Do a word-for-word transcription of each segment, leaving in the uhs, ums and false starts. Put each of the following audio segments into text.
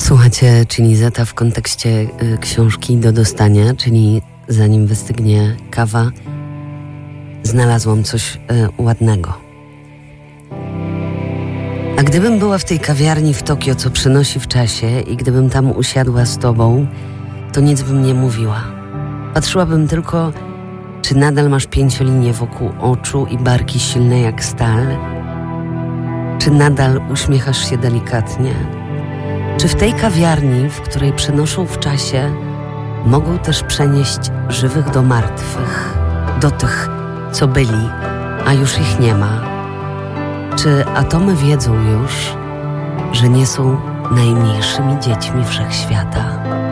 Słuchacie Cinizeta w kontekście y, książki Do dostania, czyli zanim wystygnie kawa, znalazłam coś y, ładnego. A gdybym była w tej kawiarni w Tokio, co przynosi w czasie, i gdybym tam usiadła z tobą, to nic bym nie mówiła. Patrzyłabym tylko, czy nadal masz pięciolinię wokół oczu i barki silne jak stal, czy nadal uśmiechasz się delikatnie. Czy w tej kawiarni, w której przenoszą w czasie, mogą też przenieść żywych do martwych, do tych, co byli, a już ich nie ma? Czy atomy wiedzą już, że nie są najmniejszymi dziećmi wszechświata?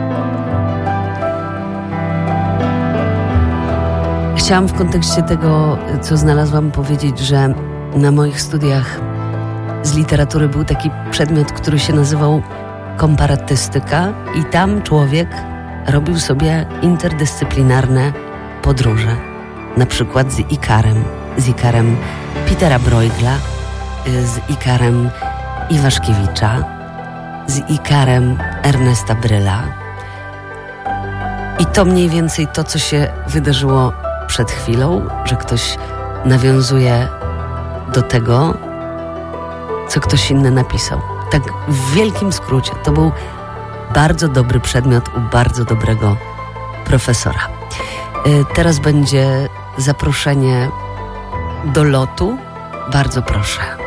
Chciałam w kontekście tego, co znalazłam, powiedzieć, że na moich studiach z literatury był taki przedmiot, który się nazywał komparatystyka, i tam człowiek robił sobie interdyscyplinarne podróże. Na przykład z Ikarem, z Ikarem Petera Bruegla, z Ikarem Iwaszkiewicza, z Ikarem Ernesta Bryla. I to mniej więcej to, co się wydarzyło przed chwilą, że ktoś nawiązuje do tego, co ktoś inny napisał. Tak w wielkim skrócie. To był bardzo dobry przedmiot u bardzo dobrego profesora. Yy, teraz będzie zaproszenie do lotu. Bardzo proszę.